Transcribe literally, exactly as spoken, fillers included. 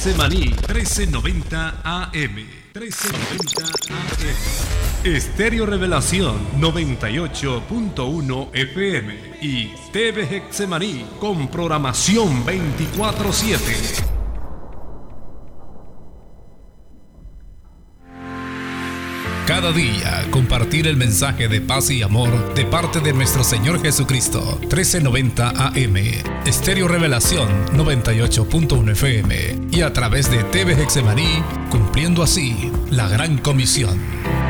Semaní trece noventa A M. trece noventa A M. Estéreo Revelación noventa y ocho punto uno F M. Y T V Getsemaní con programación veinticuatro siete. Cada día compartir el mensaje de paz y amor de parte de nuestro Señor Jesucristo. trece noventa A M, Estéreo Revelación noventa y ocho punto uno F M y a través de T V Getsemaní, cumpliendo así la gran comisión.